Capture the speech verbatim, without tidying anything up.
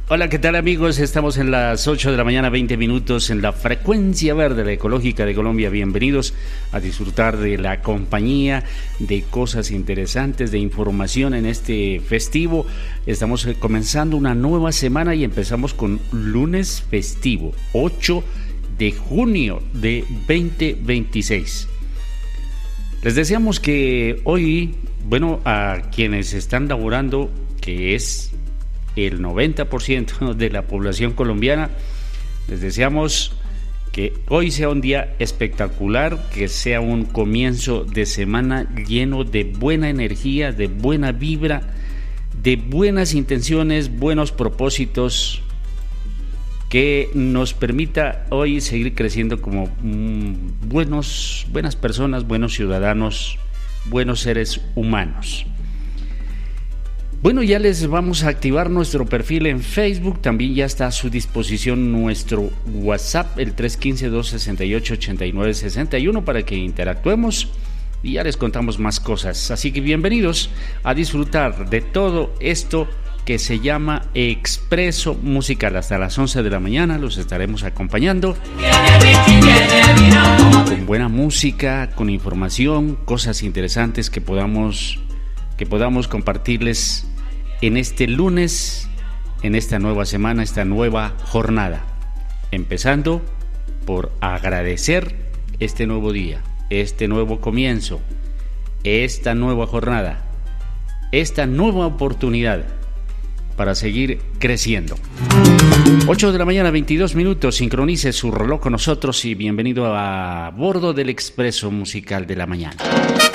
Hola, ¿qué tal amigos? Estamos en las ocho de la mañana, veinte minutos en la frecuencia verde, la ecológica de Colombia. Bienvenidos a disfrutar de la compañía, de cosas interesantes, de información en este festivo. Estamos comenzando una nueva semana y empezamos con lunes festivo, ocho de junio de veinte veintiséis. Les deseamos que hoy, bueno, a quienes están laborando, que es el noventa por ciento de la población colombiana, les deseamos que hoy sea un día espectacular, que sea un comienzo de semana lleno de buena energía, de buena vibra, de buenas intenciones, buenos propósitos, que nos permita hoy seguir creciendo como mm, buenos, buenas personas, buenos ciudadanos, buenos seres humanos. Bueno, ya les vamos a activar nuestro perfil en Facebook, también ya está a su disposición nuestro WhatsApp, el tres uno cinco, dos seis ocho, ocho nueve seis uno, para que interactuemos y ya les contamos más cosas. Así que bienvenidos a disfrutar de todo esto que se llama Expreso Musical. Hasta las once de la mañana los estaremos acompañando con buena música, con información, cosas interesantes que podamos, que podamos compartirles en este lunes, en esta nueva semana, esta nueva jornada. Empezando por agradecer este nuevo día, este nuevo comienzo, esta nueva jornada, esta nueva oportunidad para seguir creciendo. ocho de la mañana, veintidós minutos, sincronice su reloj con nosotros y bienvenido a bordo del Expreso Musical de la Mañana.